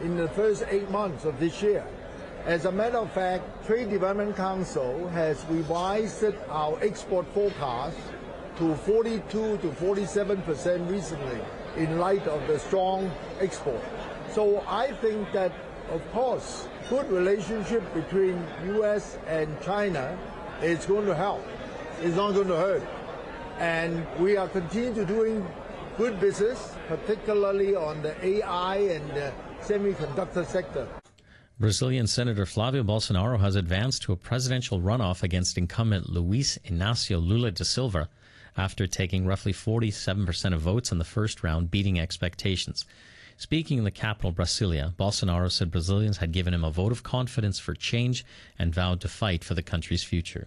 in the first 8 months of this year. As a matter of fact, Trade Development Council has revised our export forecast to 42 to 47% recently in light of the strong export. So I think that, of course, good relationship between U.S. and China is going to help. It's not going to hurt. And we are continuing to doing good business, particularly on the AI and the semiconductor sector. Brazilian Senator Flavio Bolsonaro has advanced to a presidential runoff against incumbent Luiz Inácio Lula da Silva after taking roughly 47% of votes in the first round, beating expectations. Speaking in the capital, Brasilia, Bolsonaro said Brazilians had given him a vote of confidence for change and vowed to fight for the country's future.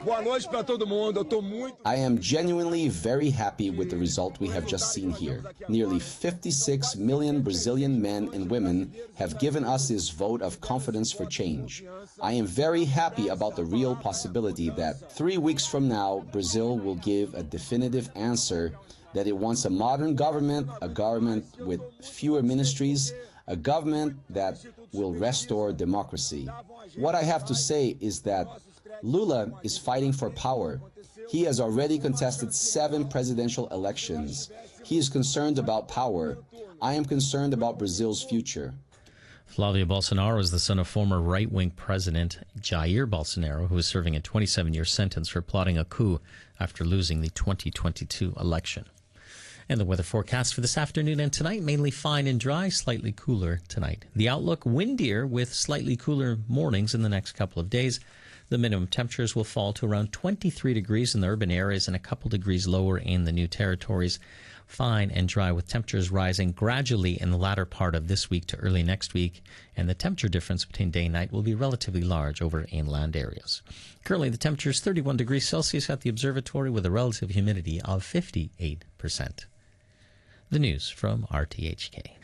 I am genuinely very happy with the result we have just seen here. Nearly 56 million Brazilian men and women have given us this vote of confidence for change. I am very happy about the real possibility that 3 weeks from now, Brazil will give a definitive answer that it wants a modern government, a government with fewer ministries, a government that will restore democracy. What I have to say is that Lula is fighting for power. He has already contested 7 presidential elections. He is concerned about power. I am concerned about Brazil's future. Flavio Bolsonaro is the son of former right-wing President Jair Bolsonaro, who is serving a 27-year sentence for plotting a coup after losing the 2022 election. And the weather forecast for this afternoon and tonight, mainly fine and dry, slightly cooler tonight. The outlook, windier with slightly cooler mornings in the next couple of days. The minimum temperatures will fall to around 23 degrees in the urban areas and a couple degrees lower in the New Territories. Fine and dry with temperatures rising gradually in the latter part of this week to early next week, and the temperature difference between day and night will be relatively large over inland areas. Currently, the temperature is 31 degrees Celsius at the observatory with a relative humidity of 58%. The news from RTHK.